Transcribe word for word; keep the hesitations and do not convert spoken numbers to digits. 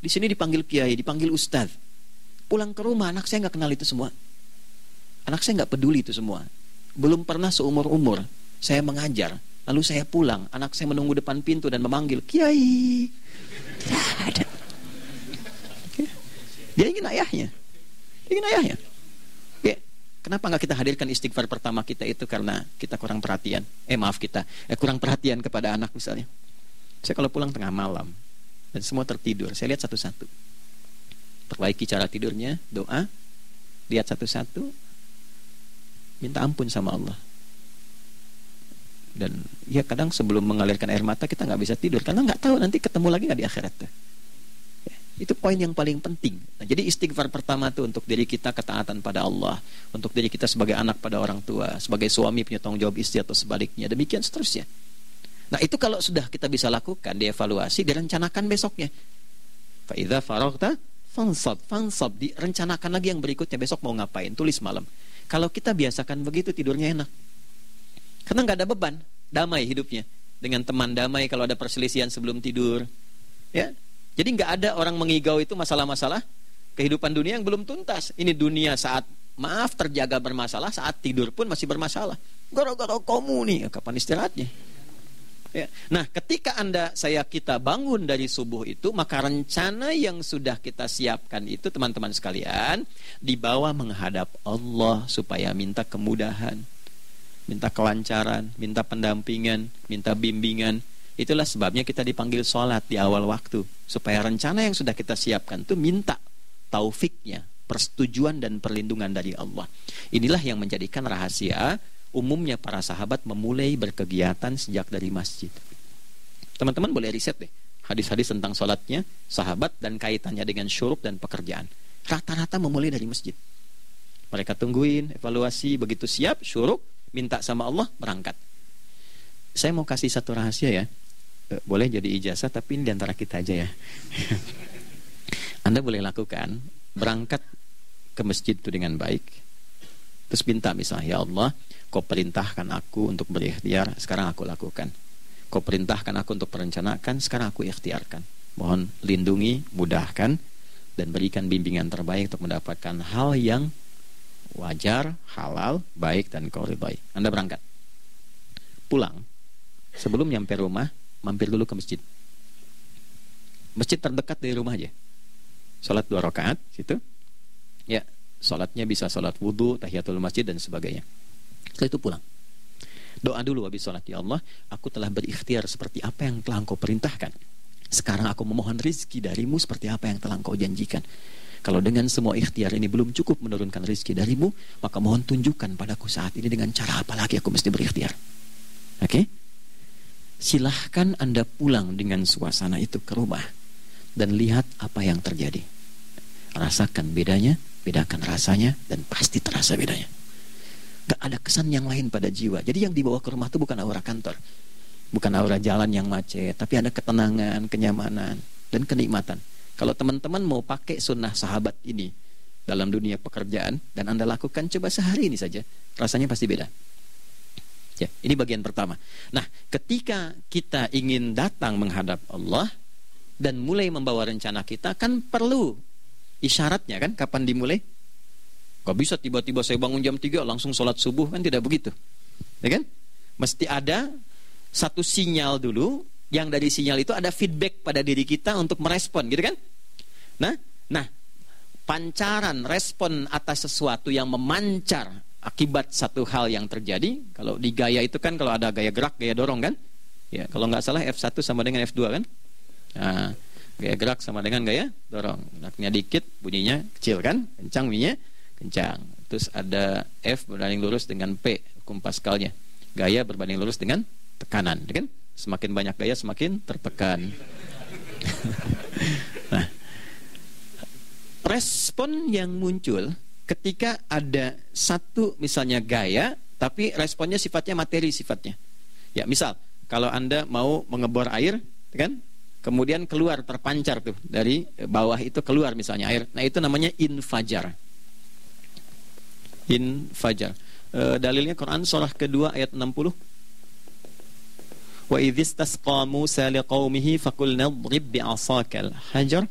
Di sini dipanggil kiai, dipanggil ustadz. Pulang ke rumah, anak saya nggak kenal itu semua. Anak saya nggak peduli itu semua. Belum pernah seumur-umur saya mengajar, lalu saya pulang, anak saya menunggu depan pintu dan memanggil kiai. Tidak ada. Dia ingin ayahnya, ingin ayahnya. Ya, kenapa nggak kita hadirkan istighfar pertama kita itu karena kita kurang perhatian? Eh maaf kita, eh, kurang perhatian kepada anak misalnya. Saya kalau pulang tengah malam dan semua tertidur, saya lihat satu-satu. Perbaiki cara tidurnya, doa, lihat satu-satu, minta ampun sama Allah. Dan ya kadang sebelum mengalirkan air mata kita nggak bisa tidur karena nggak tahu nanti ketemu lagi nggak di akhirat. Ya, itu poin yang paling penting. Nah, jadi istighfar pertama itu untuk diri kita, ketaatan pada Allah, untuk diri kita sebagai anak pada orang tua, sebagai suami punya tanggung jawab istri atau sebaliknya, demikian seterusnya. Nah itu kalau sudah kita bisa lakukan, dievaluasi, direncanakan besoknya. Fa idza faraghta fansab, fansab, direncanakan lagi yang berikutnya, besok mau ngapain, tulis malam. Kalau kita biasakan begitu, tidurnya enak. Karena nggak ada beban, damai hidupnya. Dengan teman damai kalau ada perselisihan sebelum tidur. Ya, jadi nggak ada orang mengigau itu masalah-masalah kehidupan dunia yang belum tuntas. Ini dunia saat maaf terjaga bermasalah, saat tidur pun masih bermasalah. Gara-gara kamu nih, kapan istirahatnya? Ya. Nah, ketika Anda, saya, kita bangun dari subuh itu, maka rencana yang sudah kita siapkan itu, teman-teman sekalian, dibawa menghadap Allah supaya minta kemudahan, minta kelancaran, minta pendampingan, minta bimbingan. Itulah sebabnya kita dipanggil sholat di awal waktu, supaya rencana yang sudah kita siapkan itu minta taufiknya, persetujuan dan perlindungan dari Allah. Inilah yang menjadikan rahasia umumnya para sahabat memulai berkegiatan sejak dari masjid. Teman-teman boleh riset deh hadis-hadis tentang sholatnya sahabat dan kaitannya dengan syuruk dan pekerjaan. Rata-rata memulai dari masjid. Mereka tungguin, evaluasi, begitu siap, syuruk, minta sama Allah, berangkat. Saya mau kasih satu rahasia ya. Boleh jadi ijazah, tapi ini diantara kita aja ya. Anda boleh lakukan, berangkat ke masjid itu dengan baik. Terus minta misalnya, ya Allah, Kau perintahkan aku untuk berikhtiar, sekarang aku lakukan. Kau perintahkan aku untuk merencanakan, sekarang aku ikhtiarkan. Mohon lindungi, mudahkan, dan berikan bimbingan terbaik untuk mendapatkan hal yang wajar, halal, baik, dan kau ridhai. Anda berangkat. Pulang, sebelum nyampe rumah, mampir dulu ke masjid. Masjid terdekat dari rumah aja. Sholat dua rakaat, situ. Ya, sholatnya bisa sholat wudhu, tahiyatul masjid, dan sebagainya. Setelah itu pulang, doa dulu habis sholat. Ya Allah, aku telah berikhtiar seperti apa yang telah Engkau perintahkan. Sekarang aku memohon rizki darimu seperti apa yang telah Engkau janjikan. Kalau dengan semua ikhtiar ini belum cukup menurunkan rizki darimu, maka mohon tunjukkan padaku saat ini dengan cara apa lagi aku mesti berikhtiar. Oke? Okay? Silahkan Anda pulang dengan suasana itu ke rumah dan lihat apa yang terjadi. Rasakan bedanya, bedakan rasanya, dan pasti terasa bedanya. Gak ada kesan yang lain pada jiwa. Jadi yang dibawa ke rumah itu bukan aura kantor, bukan aura jalan yang macet, tapi ada ketenangan, kenyamanan, dan kenikmatan. Kalau teman-teman mau pakai sunnah sahabat ini dalam dunia pekerjaan dan Anda lakukan, coba sehari ini saja, rasanya pasti beda. Ya, ini bagian pertama. Nah, ketika kita ingin datang menghadap Allah dan mulai membawa rencana kita, kan perlu isyaratnya kan, kapan dimulai? Gak bisa tiba-tiba saya bangun jam tiga langsung sholat subuh, kan tidak begitu, ya kan? Mesti ada satu sinyal dulu, yang dari sinyal itu ada feedback pada diri kita untuk merespon, gitu kan? Nah, nah pancaran respon atas sesuatu yang memancar akibat satu hal yang terjadi. Kalau di gaya itu kan, kalau ada gaya gerak, gaya dorong kan? Ya, kalau nggak salah F satu sama dengan F dua kan? Nah, gaya gerak sama dengan gaya dorong. Geraknya dikit, bunyinya kecil kan? Kencang bunyinya kencang. Terus ada F berbanding lurus dengan P, hukum Pascalnya. Gaya berbanding lurus dengan tekanan, kan? Semakin banyak gaya semakin tertekan. Nah, respon yang muncul ketika ada satu misalnya gaya, tapi responnya sifatnya materi sifatnya. Ya, misal kalau Anda mau mengebor air, kan? Kemudian keluar terpancar tuh dari bawah itu keluar misalnya air. Nah, itu namanya infajar. Infajar. E, dalilnya Quran surah kedua ayat enam puluh. Wa idzistasqa Musa liqaumihi faqulna idrib bi'asakal hajar